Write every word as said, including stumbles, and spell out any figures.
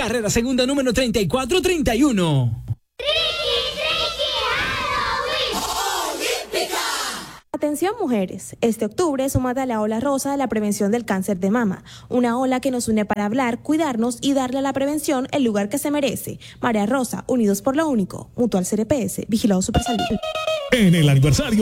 carrera segunda número treinta y cuatro treinta y uno. Atención mujeres, este octubre súmate a la ola rosa de la prevención del cáncer de mama, una ola que nos une para hablar, cuidarnos y darle a la prevención el lugar que se merece. Marea Rosa, unidos por lo único, Mutual C R P S, Vigilado Supersalud. En el aniversario